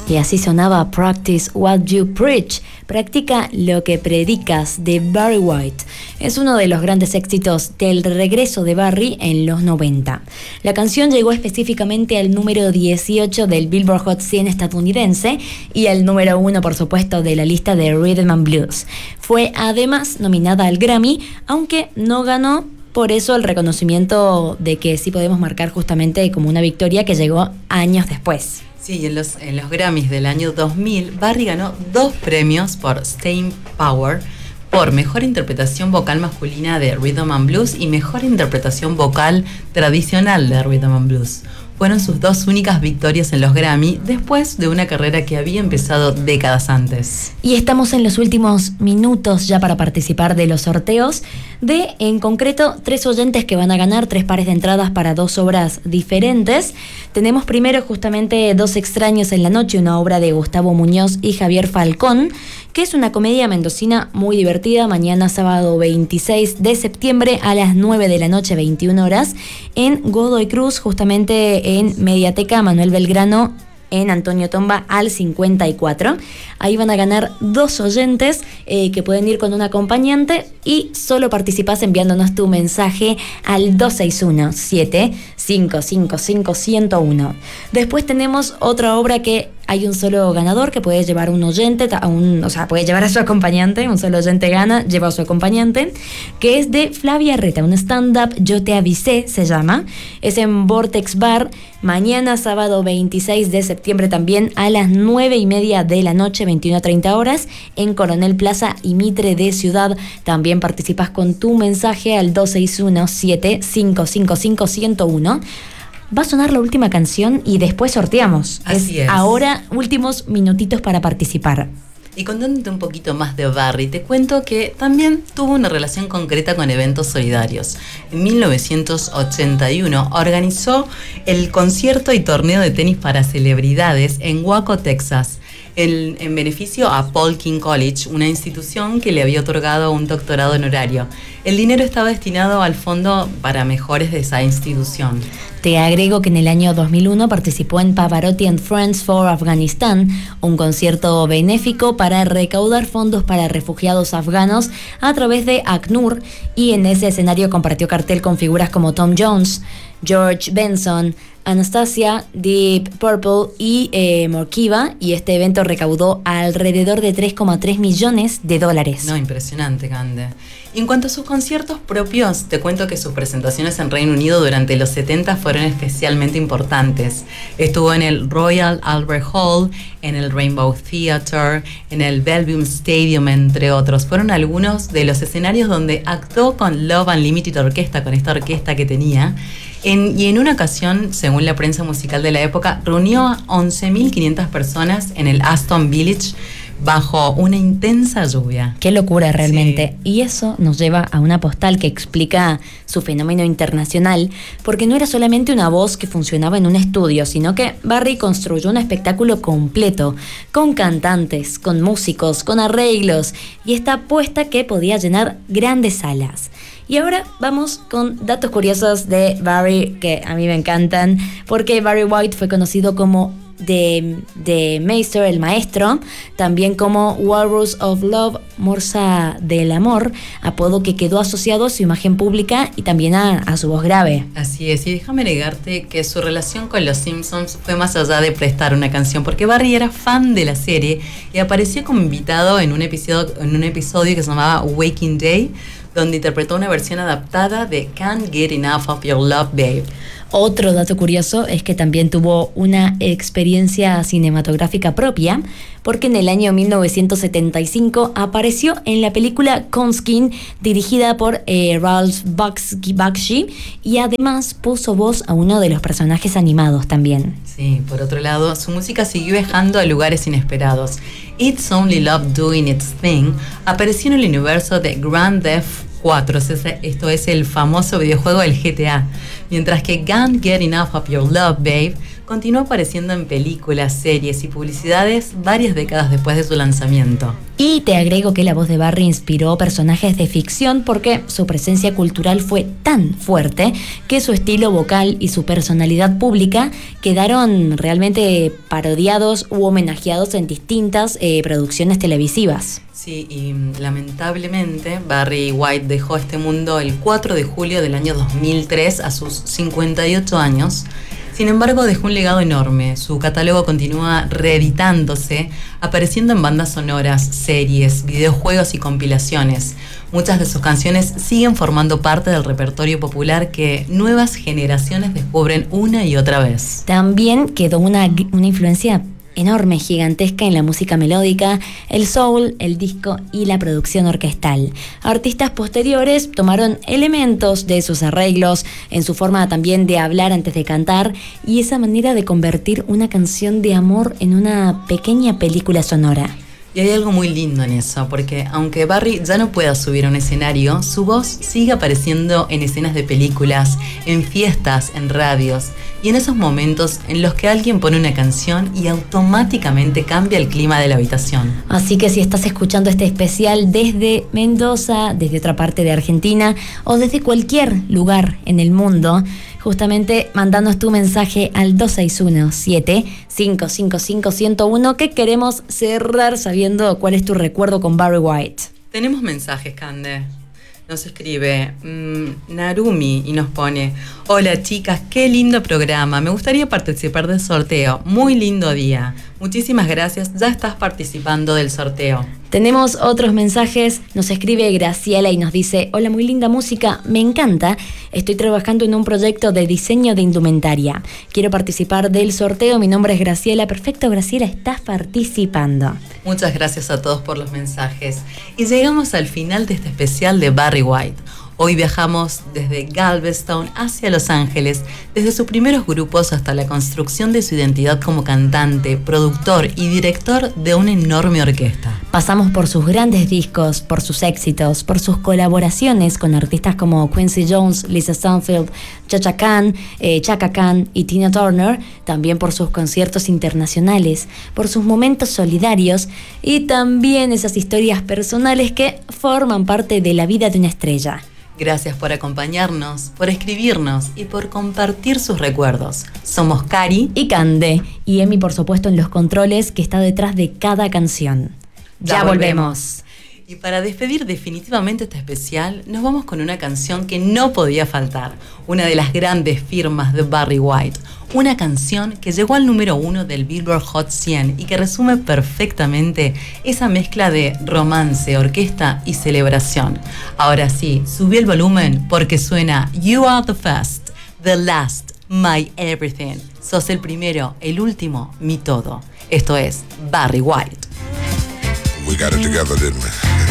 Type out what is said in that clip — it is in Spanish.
Y así sonaba Practice What You Preach, practica lo que predicas, de Barry White. Es uno de los grandes éxitos del regreso de Barry en los 90. La canción llegó específicamente al número 18 del Billboard Hot 100 estadounidense y al número 1, por supuesto, de la lista de Rhythm and Blues. Fue además nominada al Grammy, aunque no ganó. Por eso el reconocimiento de que sí podemos marcar justamente como una victoria que llegó años después. Sí, en los Grammys del año 2000, Barry ganó 2 premios por Staying Power, por Mejor Interpretación Vocal Masculina de Rhythm and Blues y Mejor Interpretación Vocal Tradicional de Rhythm and Blues. Fueron sus 2 únicas victorias en los Grammy después de una carrera que había empezado décadas antes. Y estamos en los últimos minutos ya para participar de los sorteos de, en concreto, 3 oyentes que van a ganar 3 pares de entradas para 2 obras diferentes. Tenemos primero justamente Dos extraños en la noche, una obra de Gustavo Muñoz y Javier Falcón, que es una comedia mendocina muy divertida, mañana sábado 26 de septiembre a las 9 de la noche, 21 horas, en Godoy Cruz, justamente en Mediateca Manuel Belgrano, en Antonio Tomba al 54. Ahí van a ganar 2 oyentes que pueden ir con un acompañante y solo participás enviándonos tu mensaje al 261-7555101. Después tenemos otra obra que hay un solo ganador que puede llevar un oyente, puede llevar a su acompañante, un solo oyente gana, lleva a su acompañante, que es de Flavia Reta, un stand-up, Yo te avisé, se llama. Es en Vortex Bar, mañana sábado 26 de septiembre también a las 9:30 de la noche, 21:30 horas, en Coronel Plaza y Mitre de Ciudad. También participas con tu mensaje al 261-7555101. Va a sonar la última canción y después sorteamos. Así es. Ahora, últimos minutitos para participar. Y contándote un poquito más de Barry, te cuento que también tuvo una relación concreta con eventos solidarios. En 1981 organizó el concierto y torneo de tenis para celebridades en Waco, Texas, en beneficio a Paul King College, una institución que le había otorgado un doctorado honorario. El dinero estaba destinado al fondo para mejores de esa institución. Te agrego que en el año 2001 participó en Pavarotti and Friends for Afghanistan, un concierto benéfico para recaudar fondos para refugiados afganos a través de ACNUR, y en ese escenario compartió cartel con figuras como Tom Jones, George Benson, Anastasia, Deep Purple y Morkiva, y este evento recaudó alrededor de $3,3 millones. No, impresionante, Cande. Y en cuanto a sus conciertos propios, te cuento que sus presentaciones en Reino Unido durante los 70 fueron especialmente importantes. Estuvo en el Royal Albert Hall, en el Rainbow Theatre, en el Bellevue Stadium, entre otros. Fueron algunos de los escenarios donde actuó con Love Unlimited Orquesta, con esta orquesta que tenía. Y en una ocasión, según la prensa musical de la época, reunió a 11.500 personas en el Aston Village bajo una intensa lluvia. Qué locura realmente. Sí. Y eso nos lleva a una postal que explica su fenómeno internacional, porque no era solamente una voz que funcionaba en un estudio, sino que Barry construyó un espectáculo completo, con cantantes, con músicos, con arreglos, y esta apuesta que podía llenar grandes salas. Y ahora vamos con datos curiosos de Barry, que a mí me encantan, porque Barry White fue conocido como The Master, el maestro, también como Walrus of Love, Morsa del Amor, apodo que quedó asociado a su imagen pública y también a su voz grave. Así es, y déjame agregarte que su relación con los Simpsons fue más allá de prestar una canción, porque Barry era fan de la serie y apareció como invitado en un episodio que se llamaba Waking Day, donde interpretó una versión adaptada de Can't Get Enough of Your Love, Babe. Otro dato curioso es que también tuvo una experiencia cinematográfica propia, porque en el año 1975 apareció en la película Conskin, dirigida por Ralph Bakshi, y además puso voz a uno de los personajes animados también. Sí, por otro lado, su música siguió viajando a lugares inesperados. It's Only Love Doing Its Thing apareció en el universo de Grand Theft 4, esto es el famoso videojuego del GTA, mientras que Can't Get Enough of Your Love, Babe continuó apareciendo en películas, series y publicidades varias décadas después de su lanzamiento. Y te agrego que la voz de Barry inspiró personajes de ficción porque su presencia cultural fue tan fuerte que su estilo vocal y su personalidad pública quedaron realmente parodiados u homenajeados en distintas producciones televisivas. Sí, y lamentablemente Barry White dejó este mundo el 4 de julio del año 2003 a sus 58 años. Sin embargo, dejó un legado enorme. Su catálogo continúa reeditándose, apareciendo en bandas sonoras, series, videojuegos y compilaciones. Muchas de sus canciones siguen formando parte del repertorio popular que nuevas generaciones descubren una y otra vez. También quedó una influencia enorme, gigantesca en la música melódica, el soul, el disco y la producción orquestal. Artistas posteriores tomaron elementos de sus arreglos, en su forma también de hablar antes de cantar y esa manera de convertir una canción de amor en una pequeña película sonora. Y hay algo muy lindo en eso, porque aunque Barry ya no pueda subir a un escenario, su voz sigue apareciendo en escenas de películas, en fiestas, en radios, y en esos momentos en los que alguien pone una canción y automáticamente cambia el clima de la habitación. Así que si estás escuchando este especial desde Mendoza, desde otra parte de Argentina o desde cualquier lugar en el mundo, justamente mandanos tu mensaje al 261-7555-101 que queremos cerrar sabiendo cuál es tu recuerdo con Barry White. Tenemos mensajes, Cande. Nos escribe Narumi y nos pone: hola chicas, qué lindo programa, me gustaría participar del sorteo, muy lindo día. Muchísimas gracias, ya estás participando del sorteo. Tenemos otros mensajes, nos escribe Graciela y nos dice: hola, muy linda música, me encanta, estoy trabajando en un proyecto de diseño de indumentaria, quiero participar del sorteo, mi nombre es Graciela. Perfecto, Graciela, estás participando. Muchas gracias a todos por los mensajes y llegamos al final de este especial de Barry White. Hoy viajamos desde Galveston hacia Los Ángeles, desde sus primeros grupos hasta la construcción de su identidad como cantante, productor y director de una enorme orquesta. Pasamos por sus grandes discos, por sus éxitos, por sus colaboraciones con artistas como Quincy Jones, Lisa Stansfield, Chaka Khan y Tina Turner, también por sus conciertos internacionales, por sus momentos solidarios y también esas historias personales que forman parte de la vida de una estrella. Gracias por acompañarnos, por escribirnos y por compartir sus recuerdos. Somos Cari y Cande, y Emi, por supuesto, en los controles, que está detrás de cada canción. Ya volvemos. Y para despedir definitivamente este especial, nos vamos con una canción que no podía faltar, una de las grandes firmas de Barry White, una canción que llegó al número 1 del Billboard Hot 100 y que resume perfectamente esa mezcla de romance, orquesta y celebración. Ahora sí, subí el volumen porque suena You Are the First, The Last, My Everything. Sos el primero, el último, mi todo. Esto es Barry White. We got it together, didn't we?